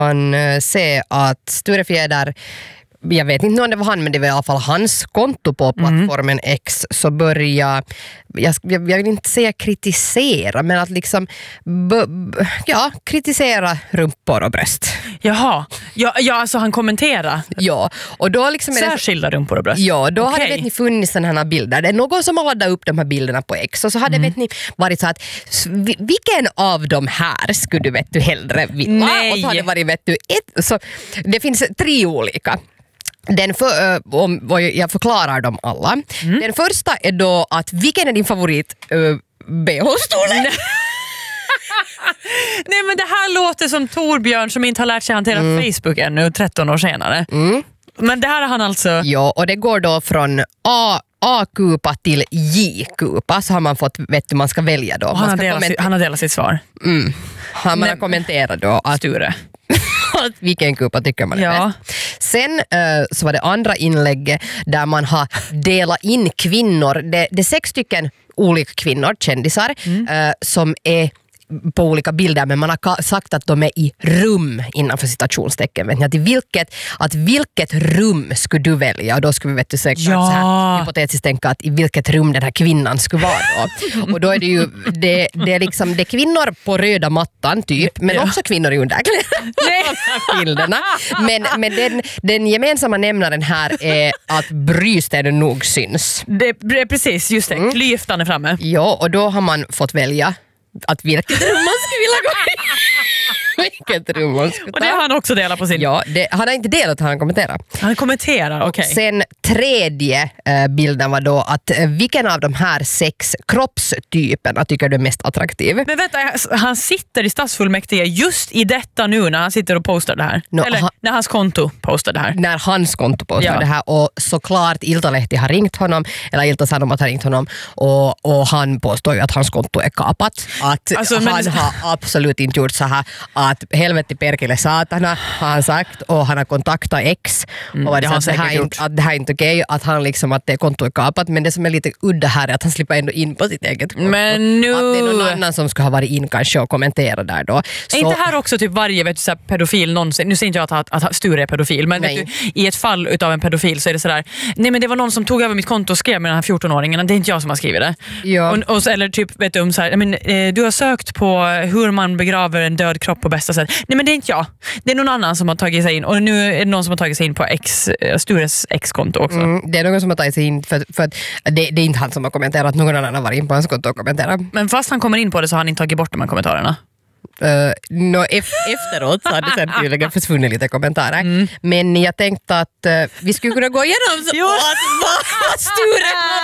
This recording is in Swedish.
man se att Sture Fjäder, jag vet inte om det var han, men det var i alla fall hans konto på plattformen X, så börja, jag vill inte säga kritisera, men att liksom kritisera rumpor och bröst. Jaha, ja alltså han kommenterar. Ja, och då liksom särskilda rumpor och bröst. Ja, då hade vet ni funnits den här bilder. Det är någon som har laddat upp de här bilderna på X, och så hade vet ni varit så att vilken av de här skulle du vet du hellre vilja? Nej. Och så hade det varit vet du så det finns 3 olika. Jag förklarar dem alla. Den första är då att vilken är din favorit BH-storlek? Nej, men det här låter som Torbjörn som inte har lärt sig hantera Facebook ännu 13 år senare. Men det här är han alltså... Ja, och det går då från A-kupa till J-kupa, så har man fått, vet du, man ska välja då. Han har delat sitt svar. Man har kommenterat då att Sture. vilken kupa tycker man är bäst. Sen så var det andra inlägget där man har delat in kvinnor. Det är 6 stycken olika kvinnor, kändisar, som är på olika bilder, men man har sagt att de är i rum innanför citationstecken. Vet ni, att vilket rum skulle du välja? Och då skulle vi vet du säkert så här hypotetiskt tänka att i vilket rum den här kvinnan skulle vara då. Och då är det ju det är liksom det är kvinnor på röda mattan typ, men också kvinnor i underkläderna. Men den gemensamma nämnaren här är att brysten nog syns. Det är precis, just det. Klyftan är framme. Ja, och då har man fått välja att vilket rum man skulle vilja gå i. Vilket rum man skulle ta. Och det har han också delat på sin... Ja, han har inte delat, han kommenterar. Han kommenterar, okej. Sen tredje bilden var då att vilken av de här 6 kroppstyperna tycker du är mest attraktiv? Men vänta, han sitter i stadsfullmäktige just i detta nu när han sitter och postar det här. Eller när hans konto postar det här. När hans konto postar det här. Och såklart Iltalehti har ringt honom, eller Ilta Sanomat har ringt honom, och han påstår ju att hans konto är kapat. Att alltså, han har absolut inte gjort så här att helvetti perkele satana har han sagt, och han har kontaktat X och det att det här är inte okej, att han liksom att det konto är kapat, men det som är lite udda här är att han slipper ändå in på sitt eget konto. Men nu... Att det är någon annan som ska ha varit in kanske och kommentera där då. Så... Är inte här också typ varje vet du, så här, pedofil någonsin, nu säger inte jag att Sture är pedofil, men vet du, i ett fall utav en pedofil så är det sådär, nej men det var någon som tog över mitt konto och skrev med den här 14-åringen, det är inte jag som har skrivit det. Ja. Och eller typ vet du, så här, men, du har sökt på hur man begraver en död kropp på bästa sätt. Nej men det är inte jag. Det är någon annan som har tagit sig in, och nu är det någon som har tagit sig in på Stures X-konto också. Det är någon som har tagit sig in för att det är inte han som har kommenterat, någon annan har varit in på hans konto och kommenterat. Men fast han kommer in på det så har han inte tagit bort de här kommentarerna. Efteråt så hade det sen tydligen försvunnit lite kommentarer. Men jag tänkte att vi skulle kunna gå igenom så vad Sture